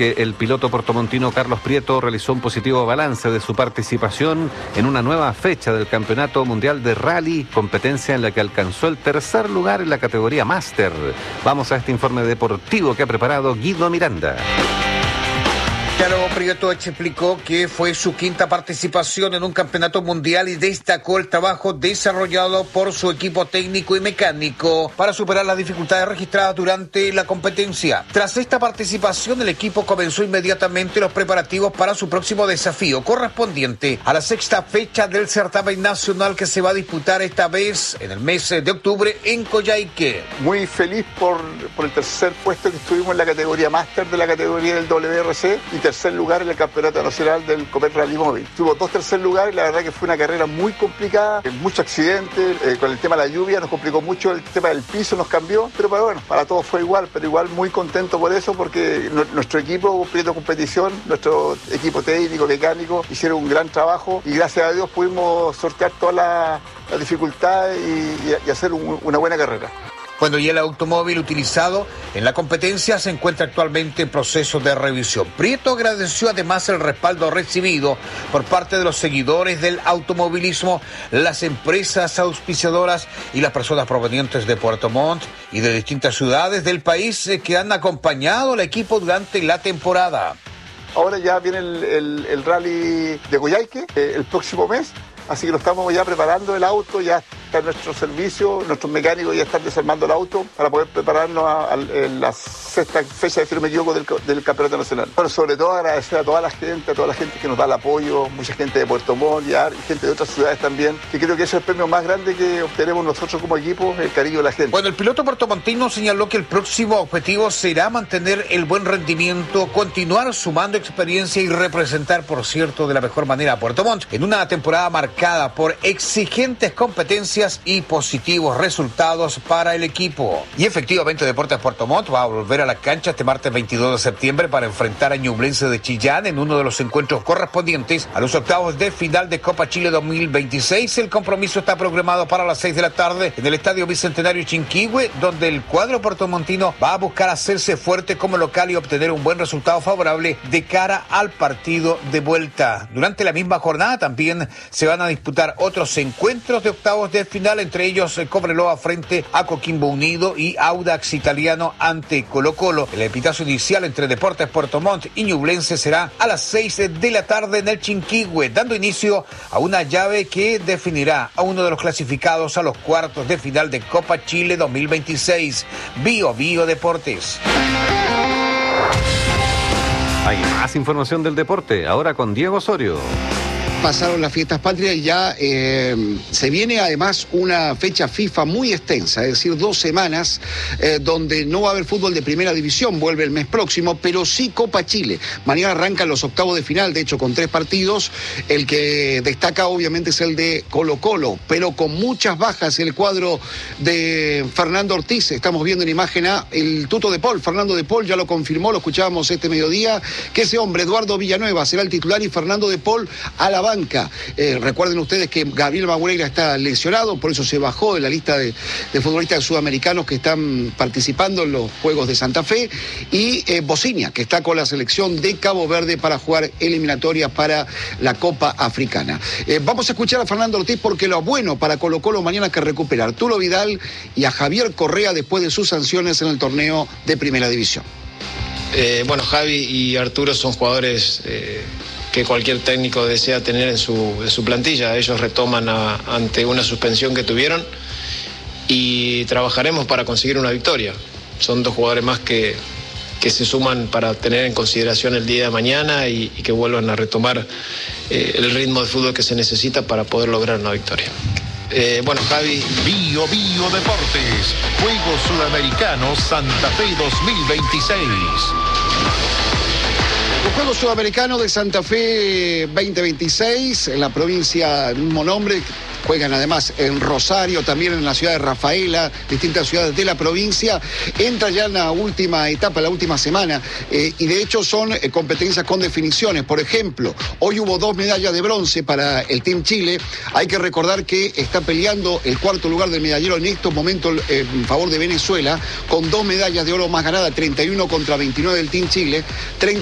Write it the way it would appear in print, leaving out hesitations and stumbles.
porque el piloto portomontino Carlos Prieto realizó un positivo balance de su participación en una nueva fecha del Campeonato Mundial de Rally, competencia en la que alcanzó el tercer lugar en la categoría Máster. Vamos a este informe deportivo que ha preparado Guido Miranda. Carlos Prieto explicó que fue su quinta participación en un campeonato mundial y destacó el trabajo desarrollado por su equipo técnico y mecánico para superar las dificultades registradas durante la competencia. Tras esta participación, el equipo comenzó inmediatamente los preparativos para su próximo desafío, correspondiente a la sexta fecha del certamen nacional que se va a disputar esta vez en el mes de octubre en Coyhaique. Muy feliz por el tercer puesto que estuvimos en la categoría Máster de la categoría del WRC y tercer lugar en el Campeonato Nacional del Copec Rally Móvil. Tuvo 2 tercer lugares y la verdad que fue una carrera muy complicada, muchos accidentes, con el tema de la lluvia nos complicó mucho, el tema del piso nos cambió, pero bueno, para todos fue igual, pero igual muy contento por eso porque nuestro equipo, Prieto Competición, nuestro equipo técnico, mecánico, hicieron un gran trabajo y gracias a Dios pudimos sortear todas las dificultades y hacer una buena carrera. Bueno, y el automóvil utilizado en la competencia se encuentra actualmente en proceso de revisión. Prieto agradeció además el respaldo recibido por parte de los seguidores del automovilismo, las empresas auspiciadoras y las personas provenientes de Puerto Montt y de distintas ciudades del país que han acompañado al equipo durante la temporada. Ahora ya viene el rally de Coyhaique el próximo mes. Así que lo estamos ya preparando el auto, ya está en nuestro servicio, nuestros mecánicos ya están desarmando el auto para poder prepararnos a la sexta fecha, si no me equivoco, del Campeonato Nacional. Bueno, sobre todo agradecer a toda la gente que nos da el apoyo, mucha gente de Puerto Montt y gente de otras ciudades también, que creo que ese es el premio más grande que obtenemos nosotros como equipo, el cariño de la gente. Bueno, el piloto puertomontino señaló que el próximo objetivo será mantener el buen rendimiento, continuar sumando experiencia y representar, por cierto, de la mejor manera a Puerto Montt en una temporada marcada por exigentes competencias y positivos resultados para el equipo. Y efectivamente Deportes Puerto Montt va a volver a la cancha este martes 22 de septiembre para enfrentar a Ñublense de Chillán en uno de los encuentros correspondientes a los octavos de final de Copa Chile 2026. El compromiso está programado para las 6 de la tarde en el Estadio Bicentenario Chinquihue, donde el cuadro puertomontino va a buscar hacerse fuerte como local y obtener un buen resultado favorable de cara al partido de vuelta. Durante la misma jornada también se van a disputar otros encuentros de octavos de final, entre ellos Cobreloa frente a Coquimbo Unido y Audax Italiano ante Colo-Colo. El epitazo inicial entre Deportes Puerto Montt y Ñublense será a las 6 de la tarde en el Chinquihue, dando inicio a una llave que definirá a uno de los clasificados a los cuartos de final de Copa Chile 2026. Bio Deportes. Hay más información del deporte, ahora con Diego Osorio. Pasaron las fiestas patrias y ya se viene además una fecha FIFA muy extensa, es decir, 2 semanas donde no va a haber fútbol de primera división, vuelve el mes próximo, pero sí Copa Chile. Mañana arrancan los octavos de final, de hecho con 3 partidos. El que destaca obviamente es el de Colo-Colo, pero con muchas bajas el cuadro de Fernando Ortiz. Estamos viendo en imagen a el tuto de Paul, Fernando de Paul, ya lo confirmó, lo escuchábamos este mediodía, que ese hombre, Eduardo Villanueva, será el titular y Fernando de Paul a la banca. Recuerden ustedes que Gabriel Magureira está lesionado, por eso se bajó de la lista de futbolistas sudamericanos que están participando en los Juegos de Santa Fe, y Bocinia, que está con la selección de Cabo Verde para jugar eliminatorias para la Copa Africana. Vamos a escuchar a Fernando Ortiz porque lo bueno para Colo-Colo mañana es que recupera a Arturo Vidal y a Javier Correa después de sus sanciones en el torneo de Primera División. Bueno, Javi y Arturo son jugadores que cualquier técnico desea tener en su plantilla. Ellos retoman ante una suspensión que tuvieron y trabajaremos para conseguir una victoria. Son 2 jugadores más que se suman para tener en consideración el día de mañana y que vuelvan a retomar el ritmo de fútbol que se necesita para poder lograr una victoria. Bueno, Javi. Bio Deportes, Juegos Sudamericanos Santa Fe 2026. Los Juegos Sudamericanos de Santa Fe 2026, en la provincia del mismo nombre, juegan además en Rosario, también en la ciudad de Rafaela, distintas ciudades de la provincia. Entra ya en la última etapa, la última semana, y de hecho son competencias con definiciones. Por ejemplo, hoy hubo 2 medallas de bronce para el Team Chile. Hay que recordar que está peleando el 4º lugar del medallero en estos momentos en favor de Venezuela, con 2 medallas de oro más ganadas, 31 contra 29 del Team Chile,